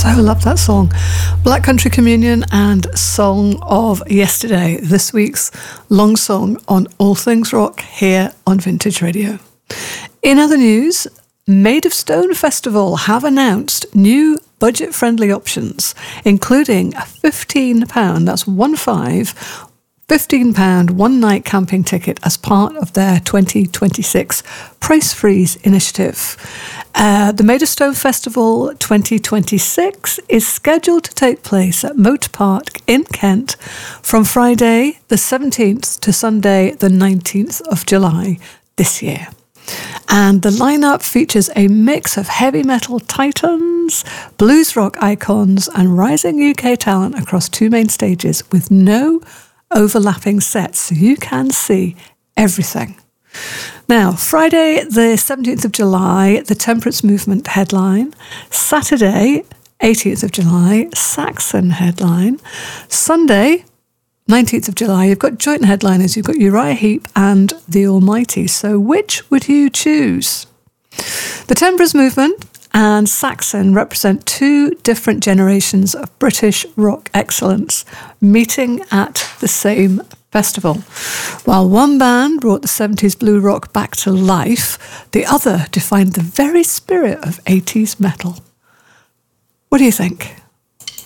so love that song. Black Country Communion and Song of Yesterday, this week's long song on All Things Rock here on Vintage Radio. In other news, Made of Stone Festival have announced new budget-friendly options, including a £15, that's £15 one-night camping ticket as part of their 2026 Price Freeze initiative. The Made of Stone Festival 2026 is scheduled to take place at Moat Park in Kent from Friday the 17th to Sunday the 19th of July this year. And the lineup features a mix of heavy metal titans, blues rock icons, and rising UK talent across two main stages with no overlapping sets, so you can see everything. Now, Friday the 17th of July, the Temperance Movement headline. Saturday, 18th of July, Saxon headline. Sunday, 19th of July, you've got joint headliners. You've got Uriah Heep and The Almighty. So which would you choose? The Temperance Movement and Saxon represent two different generations of British rock excellence meeting at the same festival. While one band brought the 70s blue rock back to life, the other defined the very spirit of 80s metal. What do you think?